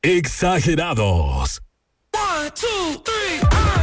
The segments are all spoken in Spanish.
Exagerados. 1, 2, 3.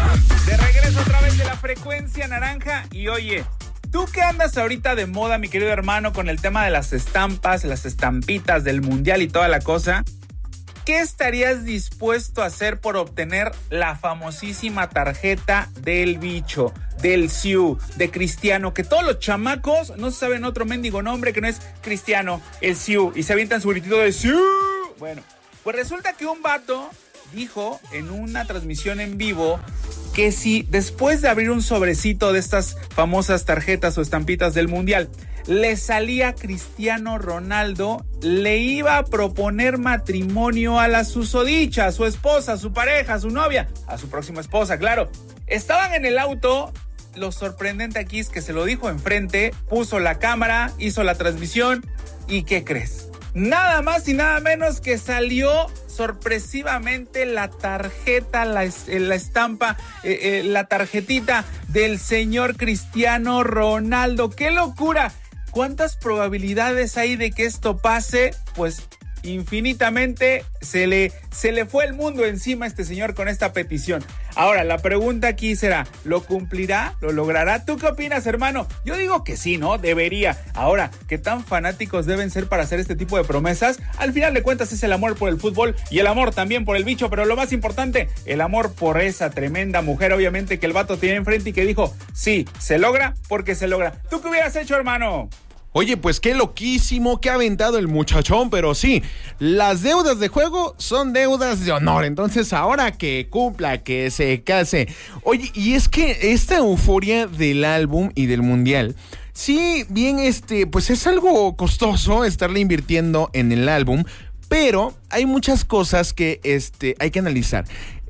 De regreso otra vez de la frecuencia naranja. Y oye, tú que andas ahorita de moda, mi querido hermano, con el tema de las estampas, las estampitas del mundial y toda la cosa, ¿qué estarías dispuesto a hacer por obtener la famosísima tarjeta del bicho, del Siu, de Cristiano? Que todos los chamacos no saben otro mendigo nombre que no es Cristiano, el Siu, y se avientan su gritito de Siu. Bueno, pues resulta que un vato dijo en una transmisión en vivo que si después de abrir un sobrecito de estas famosas tarjetas o estampitas del mundial le salía Cristiano Ronaldo, le iba a proponer matrimonio a la susodicha, a su esposa, a su pareja, a su novia, a su próxima esposa, claro. Estaban en el auto. Lo sorprendente aquí es que se lo dijo enfrente, puso la cámara, hizo la transmisión y ¿qué crees? Nada más y nada menos que salió sorpresivamente la tarjeta, la estampa, la tarjetita del señor Cristiano Ronaldo. ¡Qué locura! ¿Cuántas probabilidades hay de que esto pase? Pues infinitamente. Se le fue el mundo encima a este señor con esta petición. Ahora, la pregunta aquí será, ¿lo cumplirá? ¿Lo logrará? ¿Tú qué opinas, hermano? Yo digo que sí, ¿no? Debería. Ahora, ¿qué tan fanáticos deben ser para hacer este tipo de promesas? Al final de cuentas es el amor por el fútbol y el amor también por el bicho, pero lo más importante, el amor por esa tremenda mujer, obviamente, que el vato tiene enfrente y que dijo, sí, se logra porque se logra. ¿Tú qué hubieras hecho, hermano? Oye, pues qué loquísimo que ha aventado el muchachón, pero sí, las deudas de juego son deudas de honor, entonces ahora que cumpla, que se case. Oye, y es que esta euforia del álbum y del mundial, sí, bien, pues es algo costoso estarle invirtiendo en el álbum, pero hay muchas cosas que hay que analizar.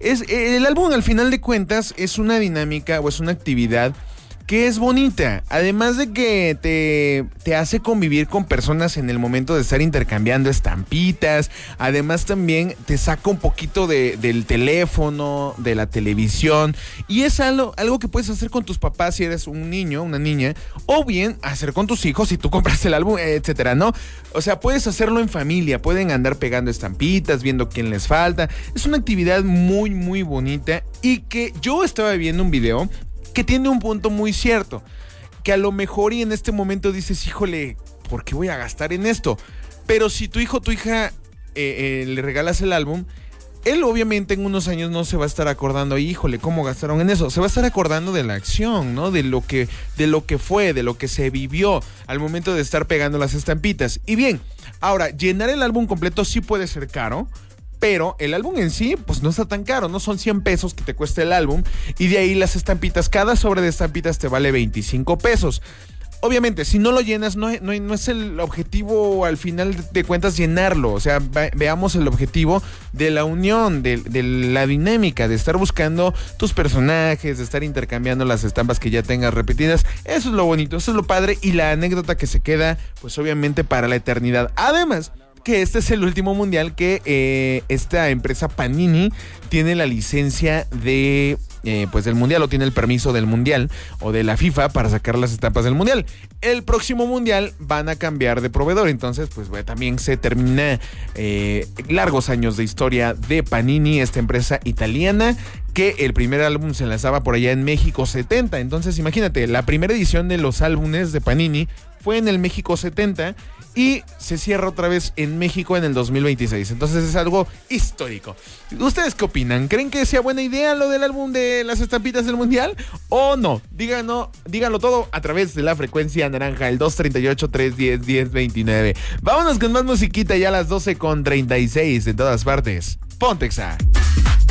El álbum, al final de cuentas, es una dinámica o es una actividad que es bonita, además de que te hace convivir con personas en el momento de estar intercambiando estampitas. Además también te saca un poquito del teléfono, de la televisión, y es algo que puedes hacer con tus papás si eres un niño, una niña, o bien hacer con tus hijos si tú compras el álbum, etcétera, ¿no? O sea, puedes hacerlo en familia, pueden andar pegando estampitas, viendo quién les falta. Es una actividad muy, muy bonita, y que yo estaba viendo un video que tiene un punto muy cierto, que a lo mejor y en este momento dices, híjole, ¿por qué voy a gastar en esto? Pero si tu hijo o tu hija le regalas el álbum, él obviamente en unos años no se va a estar acordando, híjole, ¿cómo gastaron en eso? Se va a estar acordando de la acción, ¿no? De lo que fue, de lo que se vivió al momento de estar pegando las estampitas. Y bien, ahora, llenar el álbum completo sí puede ser caro, pero el álbum en sí, pues no está tan caro, no son 100 pesos que te cuesta el álbum, y de ahí las estampitas, cada sobre de estampitas te vale 25 pesos. Obviamente, si no lo llenas, no es el objetivo al final de cuentas llenarlo. O sea, veamos el objetivo de la unión, de la dinámica, de estar buscando tus personajes, de estar intercambiando las estampas que ya tengas repetidas. Eso es lo bonito, eso es lo padre, y la anécdota que se queda, pues obviamente para la eternidad. Además, que este es el último mundial que esta empresa Panini tiene la licencia de pues del mundial, o tiene el permiso del mundial o de la FIFA para sacar las estampas del mundial. El próximo mundial van a cambiar de proveedor, entonces pues también se termina largos años de historia de Panini, esta empresa italiana, que el primer álbum se lanzaba por allá en México 70. Entonces imagínate, la primera edición de los álbumes de Panini fue en el México 70 y se cierra otra vez en México en el 2026. Entonces es algo histórico. ¿Ustedes qué opinan? ¿Creen que sea buena idea lo del álbum de las estampitas del mundial o no? Díganlo todo a través de la frecuencia naranja, el 238-310-1029. Vámonos con más musiquita ya a las 12:36 en todas partes. Ponte Exa.